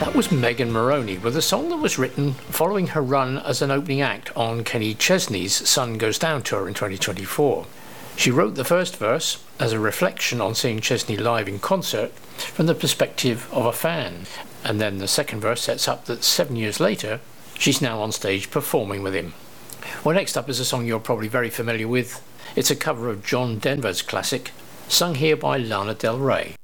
That was Megan Moroney with a song that was written following her run as an opening act on Kenny Chesney's Sun Goes Down tour in 2024. She wrote the first verse as a reflection on seeing Chesney live in concert from the perspective of a fan, and then the second verse sets up that 7 years later she's now on stage performing with him. Well, next up is a song you're probably very familiar with. It's a cover of John Denver's classic, sung here by Lana Del Rey.